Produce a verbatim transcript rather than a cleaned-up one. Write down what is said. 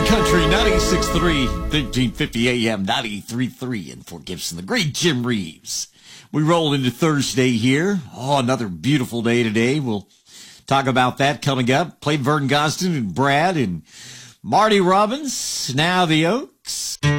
Country ninety-six point three, thirteen fifty A M, ninety-three point three in Fort Gibson. The great Jim Reeves. We roll into Thursday here. Oh, another beautiful day today. We'll talk about that coming up. Played Vernon Gosden and Brad and Marty Robbins. Now the Oaks.